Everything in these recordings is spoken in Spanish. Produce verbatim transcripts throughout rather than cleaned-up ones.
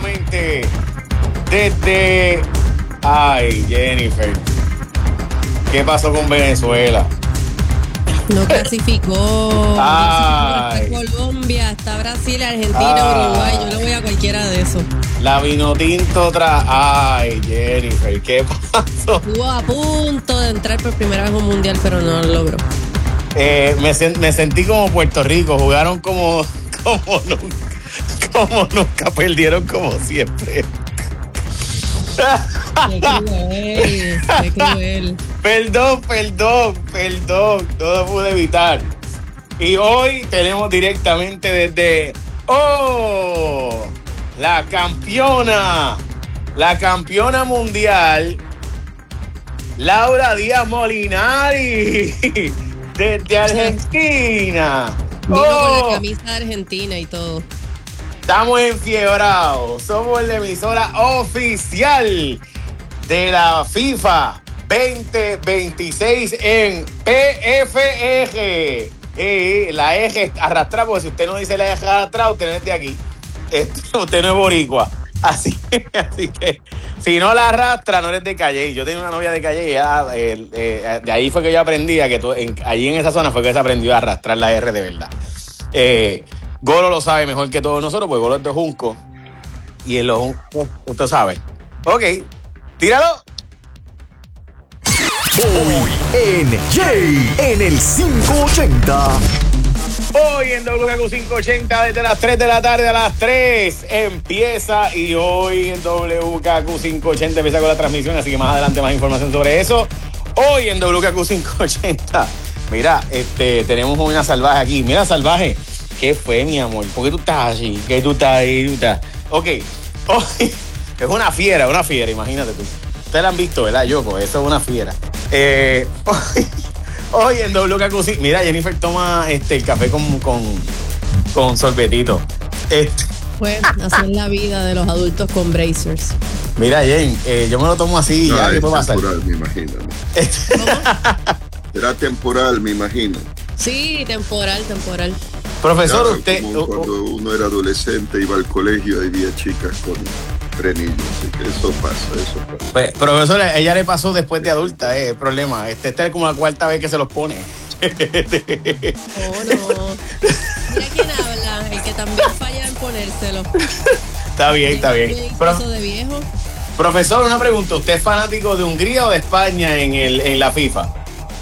directamente desde... Ay, Jennifer, ¿qué pasó con Venezuela? No clasificó. Ay. Está Colombia, está Brasil, Argentina, Ay. Uruguay. Yo le voy a cualquiera de esos. La Vinotinto otra. Ay, Jennifer, ¿qué pasó? Estuvo a punto de entrar por primera vez a un mundial, pero no lo logró. Eh, me, me sentí como Puerto Rico. Jugaron como, como nunca, como nunca, perdieron como siempre. Qué cruel, qué cruel. Perdón, perdón, perdón, no lo pude evitar. Y hoy tenemos directamente desde... ¡Oh! La campeona, la campeona mundial, Laura Díaz Molinari, desde Argentina. Vino ¡Oh! con la camisa de Argentina y todo. Estamos enfiebrados. Somos la emisora oficial de la FIFA veinte veintiséis en P F E G. Eh, la eje arrastrada, porque si usted no dice la eje arrastrada, usted no es de aquí. Este, usted no es boricua. Así, así que si no la arrastra, no eres de Calle. Yo tenía una novia de Calle y ya, eh, eh, de ahí fue que yo aprendía que to, en, allí en esa zona fue que se aprendió a arrastrar la R de verdad. Eh, Golo lo sabe mejor que todos nosotros, porque Golo es de Junco. Y en los Juncos, usted sabe. Ok, tíralo. Hoy en Jay, en el quinientos ochenta. Hoy en W K Q quinientos ochenta, desde las tres de la tarde a las tres empieza. Y hoy en W K Q quinientos ochenta empieza con la transmisión, así que más adelante más información sobre eso. Hoy en W K Q quinientos ochenta, mira, este, tenemos una salvaje aquí. Mira, salvaje, ¿qué fue, mi amor? ¿Por qué tú estás así? ¿Qué tú estás ahí? ¿Tú estás? Ok, hoy es una fiera, una fiera, imagínate tú. Ustedes la han visto, ¿verdad, Yoko? Eso es una fiera. Eh, hoy, hoy en W K Q, mira, Jennifer toma este, el café con, con, con sorbetito. Este. Pues, hacer la vida de los adultos con bracers. Mira, Jen, eh, yo me lo tomo así. No, ya, ¿qué puede pasar? Temporal, me imagino. Será temporal, me imagino. Sí, temporal, temporal. Profesor, Claro, usted... Como cuando uno era adolescente, iba al colegio, había chicas con frenillos, así que eso pasa, eso pasa. Pues, profesor, ella le pasó después de adulta, eh, el problema. Este, esta es como la cuarta vez que se los pone. Oh, no. Mira quién habla, el que también falla en ponérselo. Está bien, está bien. Pro- de viejo. Profesor, una pregunta. ¿Usted es fanático de Hungría o de España en, el, en la FIFA?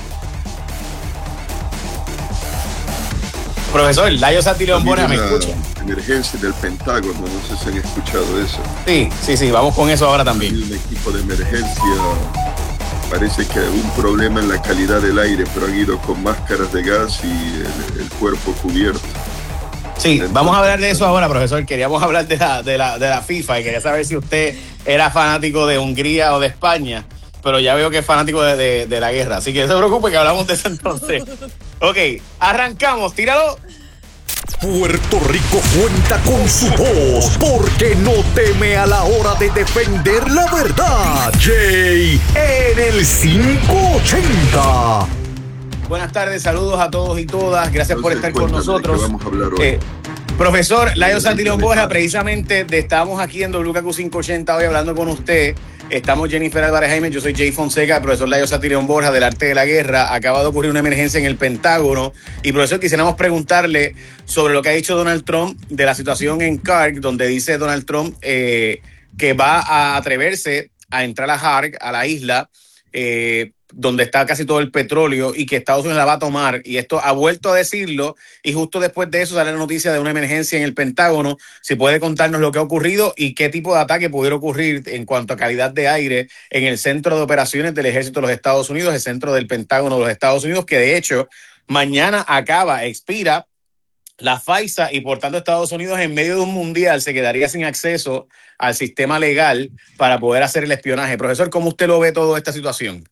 Profesor, Layo Satilón Borja, ¿me escucha? Emergencia del Pentágono, no sé si han escuchado eso. Sí, sí, sí, vamos con eso ahora también. Hay un equipo de emergencia, parece que hay un problema en la calidad del aire, pero han ido con máscaras de gas y el, el cuerpo cubierto. Sí, entonces, vamos a hablar de eso ahora, profesor. Queríamos hablar de la, de la, de la FIFA y quería saber si usted era fanático de Hungría o de España, pero ya veo que es fanático de, de, de la guerra, así que no se preocupe que hablamos de eso entonces. Ok, arrancamos, tíralo. Puerto Rico cuenta con su voz porque no teme a la hora de defender la verdad. Jay en el quinientos ochenta. Buenas tardes, saludos a todos y todas. Gracias Entonces, por estar con nosotros. Vamos a hablar hoy. Eh, profesor Layo Satilón Borja, precisamente de, estamos aquí en W K Q quinientos ochenta hoy hablando con usted. Estamos Jennifer Álvarez Jaime, yo soy Jay Fonseca, el profesor Layo Satilón Borja del Arte de la Guerra. Acaba de ocurrir una emergencia en el Pentágono y, profesor, quisiéramos preguntarle sobre lo que ha dicho Donald Trump de la situación en Kark, donde dice Donald Trump eh, que va a atreverse a entrar a Kark, a la isla, eh, donde está casi todo el petróleo y que Estados Unidos la va a tomar, y esto ha vuelto a decirlo, y justo después de eso sale la noticia de una emergencia en el Pentágono. Si puede contarnos lo que ha ocurrido y qué tipo de ataque pudiera ocurrir en cuanto a calidad de aire en el centro de operaciones del Ejército de los Estados Unidos, el centro del Pentágono de los Estados Unidos, que de hecho mañana acaba, expira la FISA, y por tanto Estados Unidos en medio de un mundial se quedaría sin acceso al sistema legal para poder hacer el espionaje. Profesor, ¿cómo usted lo ve toda esta situación?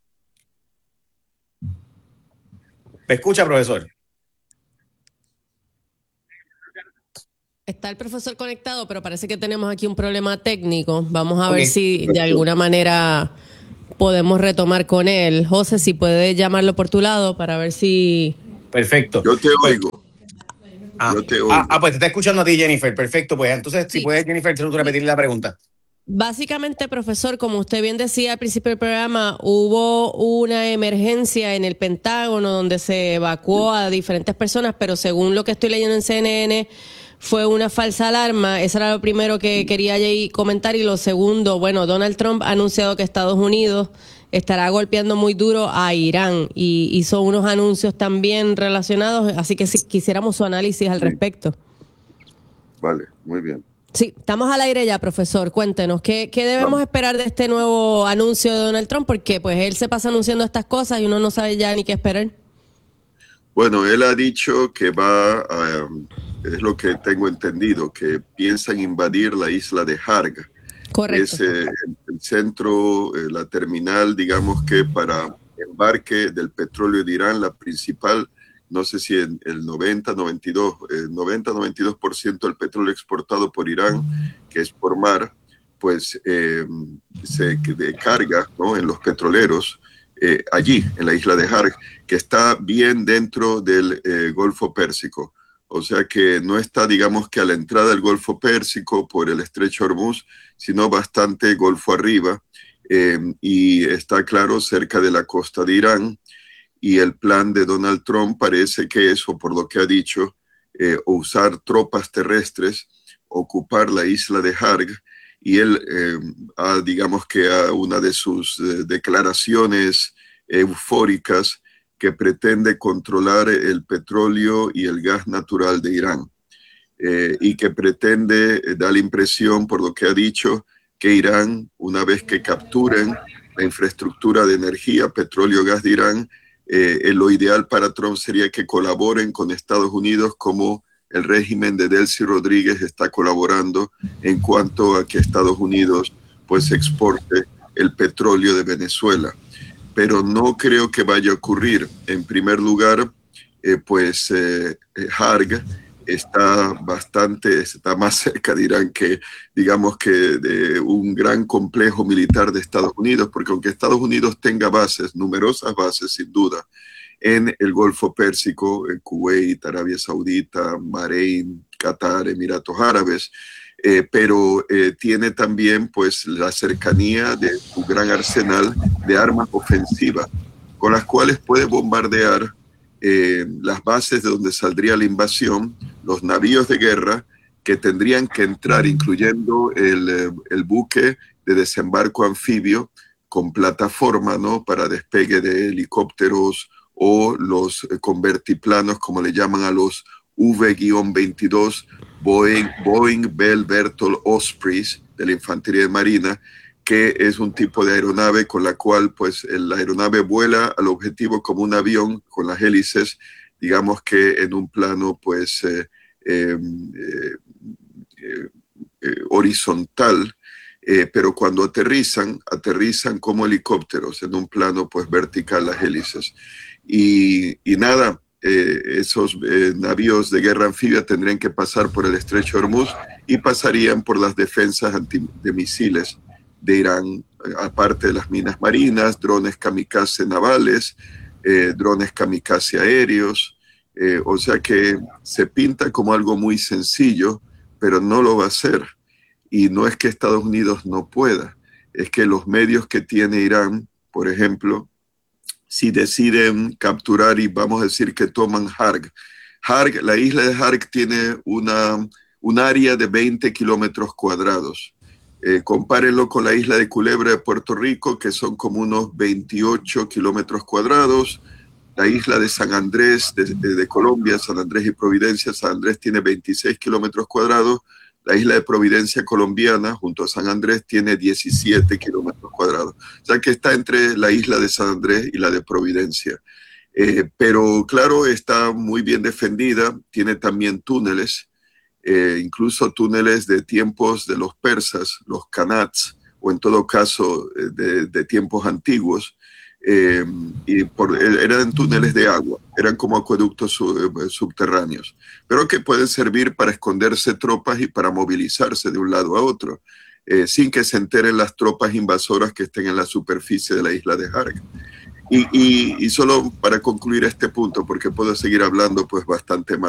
¿Me escucha, profesor? Está el profesor conectado, pero parece que tenemos aquí un problema técnico. Vamos a Okay. ver si de alguna manera podemos retomar con él. José, si puedes llamarlo por tu lado para ver si... Perfecto. Yo te oigo. Ah, yo te oigo. ah, ah, pues te está escuchando a ti, Jennifer. Perfecto, pues entonces, Sí. si puedes, Jennifer, tú repetir la pregunta. Básicamente, profesor, como usted bien decía al principio del programa, hubo una emergencia en el Pentágono donde se evacuó a diferentes personas, pero según lo que estoy leyendo en C N N, fue una falsa alarma. Eso era lo primero que quería Jay comentar. Y lo segundo, bueno, Donald Trump ha anunciado que Estados Unidos estará golpeando muy duro a Irán y hizo unos anuncios también relacionados, así que si quisiéramos su análisis al Sí. respecto. Vale, muy bien. Sí, estamos al aire ya, profesor. Cuéntenos, ¿qué, qué debemos Vamos. esperar de este nuevo anuncio de Donald Trump? Porque pues él se pasa anunciando estas cosas y uno no sabe ya ni qué esperar. Bueno, él ha dicho que va, a, es lo que tengo entendido, que piensan invadir la isla de Harg. Correcto. Es eh, el, el centro, eh, la terminal, digamos que para embarque del petróleo de Irán, la principal, no sé si en el noventa, noventa y dos, eh, noventa, noventa y dos por ciento del petróleo exportado por Irán, que es por mar, pues eh, se de carga, ¿no?, en los petroleros, eh, allí, en la isla de Harg, que está bien dentro del eh, Golfo Pérsico. O sea que no está, digamos que a la entrada del Golfo Pérsico por el Estrecho Hormuz, sino bastante Golfo arriba, eh, y está, claro, cerca de la costa de Irán. Y el plan de Donald Trump parece que es, o por lo que ha dicho, eh, usar tropas terrestres, ocupar la isla de Harg, y él, eh, ha, digamos que a una de sus eh, declaraciones eufóricas, que pretende controlar el petróleo y el gas natural de Irán, eh, y que pretende eh, dar la impresión, por lo que ha dicho, que Irán, una vez que capturen la infraestructura de energía, petróleo, gas de Irán, eh, lo ideal para Trump sería que colaboren con Estados Unidos como el régimen de Delcy Rodríguez está colaborando en cuanto a que Estados Unidos pues exporte el petróleo de Venezuela. Pero no creo que vaya a ocurrir. En primer lugar, eh, pues eh, Harg está bastante, está más cerca de Irán que, digamos que de un gran complejo militar de Estados Unidos, porque aunque Estados Unidos tenga bases, numerosas bases sin duda, en el Golfo Pérsico, en Kuwait, Arabia Saudita, Bahrein, Qatar, Emiratos Árabes, eh, pero eh, tiene también pues la cercanía de un gran arsenal de armas ofensivas con las cuales puede bombardear eh, las bases de donde saldría la invasión, los navíos de guerra que tendrían que entrar, incluyendo el, el buque de desembarco anfibio con plataforma, ¿no?, para despegue de helicópteros, o los convertiplanos, como le llaman a los V veintidós Boeing, Boeing Bell Berthold Ospreys de la Infantería de Marina, que es un tipo de aeronave con la cual pues la aeronave vuela al objetivo como un avión con las hélices, digamos que en un plano pues eh, eh, eh, eh, horizontal, eh, pero cuando aterrizan, aterrizan como helicópteros en un plano pues vertical las hélices. Y, y nada, eh, esos eh, navíos de guerra anfibia tendrían que pasar por el Estrecho Hormuz y pasarían por las defensas anti, de misiles de Irán, aparte de las minas marinas, drones kamikaze navales, eh, drones kamikaze aéreos, eh, o sea que se pinta como algo muy sencillo, pero no lo va a hacer. Y no es que Estados Unidos no pueda, es que los medios que tiene Irán, por ejemplo, si deciden capturar y vamos a decir que toman Harg. Harg, la isla de Harg tiene una, un área de veinte kilómetros cuadrados. Eh, compárenlo con la isla de Culebra de Puerto Rico, que son como unos veintiocho kilómetros cuadrados. La isla de San Andrés de, de, de Colombia, San Andrés y Providencia, San Andrés tiene veintiséis kilómetros cuadrados. La isla de Providencia colombiana, junto a San Andrés, tiene diecisiete kilómetros cuadrados. O sea que está entre la isla de San Andrés y la de Providencia. Eh, pero claro, está muy bien defendida, tiene también túneles, eh, incluso túneles de tiempos de los persas, los kanats, o en todo caso de, de tiempos antiguos, eh, y por, eran túneles de agua, eran como acueductos sub, subterráneos, pero que pueden servir para esconderse tropas y para movilizarse de un lado a otro, eh, sin que se enteren las tropas invasoras que estén en la superficie de la isla de Harg. Y, y, y solo para concluir este punto, porque puedo seguir hablando pues bastante más.